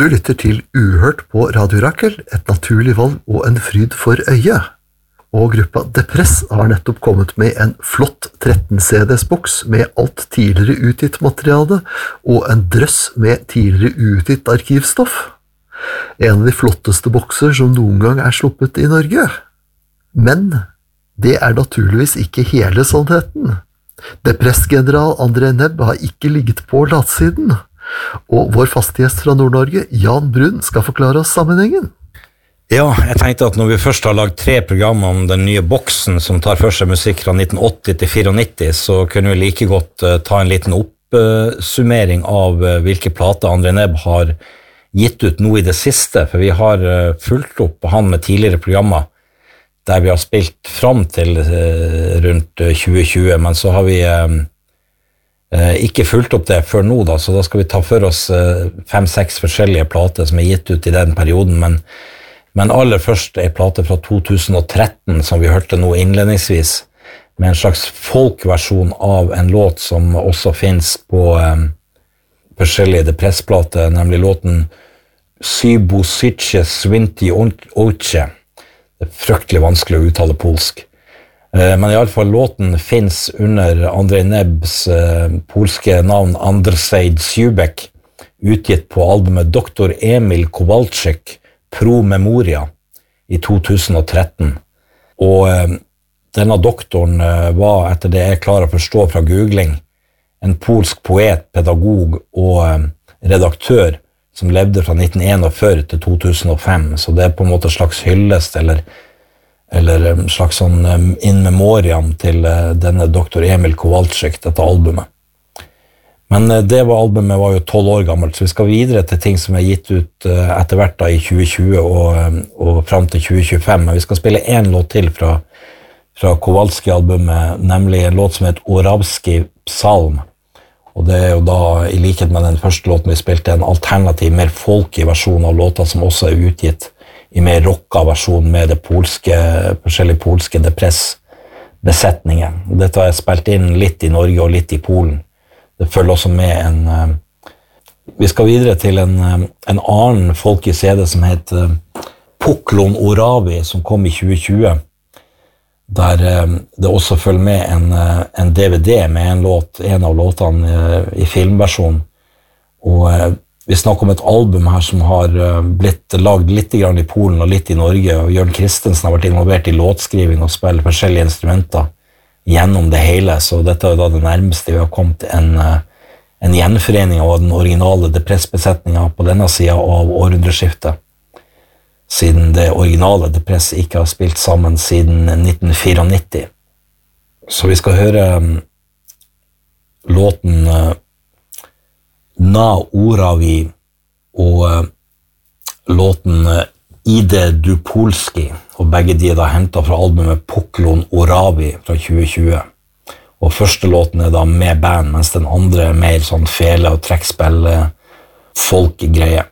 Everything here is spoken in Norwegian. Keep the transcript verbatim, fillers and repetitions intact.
Du lytter til Uhørt på Radio Rakel, et naturlig valg og en fryd for øyet. Og gruppa Depress har nettopp kommet med en flott tretten C D-boks med alt tidligere utgitt materiale og en drøss med tidligere utgitt arkivstoff. En av de flotteste bokser som noen gang er sluppet i Norge. Men det er naturligvis ikke hele sannheten. Depress-general André Nebb har ikke ligget på latsiden. Og vår faste gjest fra Nord-Norge, Jan Brun, skal forklare oss sammenhengen. Ja, jeg tenkte at når vi først har lagt tre programmer om den nye boksen som tar for seg musikk fra nitten åtti til nittifire, så kunne vi like godt uh, ta en liten oppsummering av uh, hvilke plater André Nebb har gitt ut nå i det siste, for vi har uh, fulgt opp han med tidligere programmer der vi har spilt fram til uh, rundt uh, tjue tjue, men så har vi uh, uh, ikke fulgt opp det før nå, da, så da skal vi ta for oss uh, fem-seks forskjellige plater som er gitt ut i den perioden, men Men aller først er plate fra to tusen og tretten, som vi hørte nå innledningsvis, med en slags folkversjon av en låt som også finnes på um, forskjellige depressplater, nemlig låten Sybo Sytje Svinti Oce. Det er fryktelig vanskelig å uttale polsk. Uh, men i alle fall låten finnes under André Nebbs uh, polske navn Andrzej Sjubek, utgitt på albumet doktor Emil Kowalczyk, Pro Memoria i to tusen og tretten, og eh, denne doktoren eh, var, etter det jeg klarer å forstå fra googling, en polsk poet, pedagog og eh, redaktør som levde fra nitten førtien til to tusen og fem, så det er på en måte en slags hyllest eller, eller en slags sånn eh, in memoriam til eh, denne doktor Emil Kowalczyk, dette albumet. Men det var albumet var jo tolv år gammelt, så vi skal videre til ting som er gitt ut etter hvert da i tjue tjue og, og frem til tjue tjuefem. Men vi skal spille en låt til fra, fra Kowalski-albumet, nemlig en låt som heter Oravski Psalm. Og det er jo da, i likhet med den første låten vi spilte, en alternativ, mer folky versjon av låta som også er utgitt i mer rocka versjon med det polske, forskjellige polske depress-besetningen. Dette har jeg spilt inn litt i Norge og litt i Polen. Det følger også med en uh, vi skal videre til en, uh, en annen folk i C D som heter uh, Poklon Oravi, som kom i tjue tjue, der uh, det også følger med en, uh, en D V D med en låt, en av låtene uh, i filmversjon, og uh, vi snakker om et album her som har uh, blitt lagd litt grann i Polen og litt i Norge, og Jørn Kristensen har vært involvert i låtskriving og spiller forskjellige instrumenter gjennom det hele, så dette er da det nærmeste vi har kommet en, en gjenforening av den originale depressbesetningen på denne siden av århundreskiftet, siden det originale depress ikke har spilt sammen siden nitten nittifire. Så vi skal høre um, låten uh, Na Oravi og uh, låten uh, Ide Dupolski, og begge de er da hentet fra albumet Poklon Oravi fra tjue tjue. Og første låten er da med band, mens den andre er mer sånn fele og trekkspill folk-greie.